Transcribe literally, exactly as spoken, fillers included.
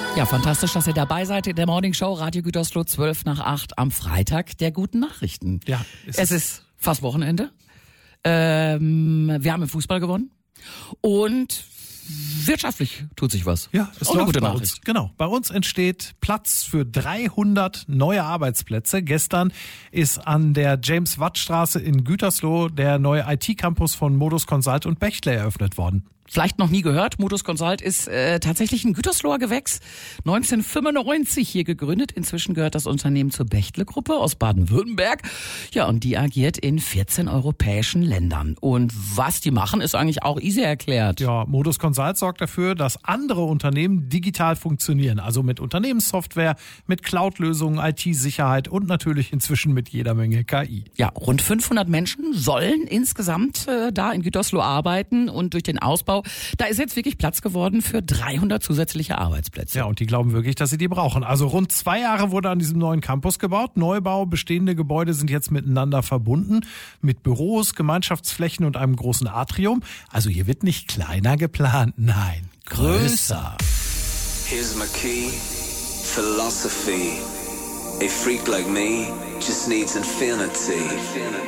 Ja, fantastisch, dass ihr dabei seid in der Morning Show Radio Gütersloh zwölf nach acht am Freitag der guten Nachrichten. Ja, ist es ist fast Wochenende. Ähm, wir haben im Fußball gewonnen und wirtschaftlich tut sich was. Ja, es auch eine läuft gute bei Nachricht. uns. Genau, bei uns entsteht Platz für dreihundert neue Arbeitsplätze. Gestern ist an der James-Watt-Straße in Gütersloh der neue I T-Campus von Modus Consult und Bechtle eröffnet worden. Vielleicht noch nie gehört, Modus Consult ist äh, tatsächlich ein Gütersloher Gewächs, neunzehnhundertfünfundneunzig hier gegründet. Inzwischen gehört das Unternehmen zur Bechtle-Gruppe aus Baden-Württemberg. Ja, und die agiert in vierzehn europäischen Ländern. Und was die machen, ist eigentlich auch easy erklärt. Ja, Modus Consult sorgt dafür, dass andere Unternehmen digital funktionieren. Also mit Unternehmenssoftware, mit Cloud-Lösungen, I T-Sicherheit und natürlich inzwischen mit jeder Menge K I. Ja, rund fünfhundert Menschen sollen insgesamt äh, da in Gütersloh arbeiten und durch den Ausbau da ist jetzt wirklich Platz geworden für dreihundert zusätzliche Arbeitsplätze. Ja, und die glauben wirklich, dass sie die brauchen. Also rund zwei Jahre wurde an diesem neuen Campus gebaut. Neubau, bestehende Gebäude sind jetzt miteinander verbunden mit Büros, Gemeinschaftsflächen und einem großen Atrium. Also hier wird nicht kleiner geplant, nein, größer. Here's my key, philosophy. A freak like me just needs infinity.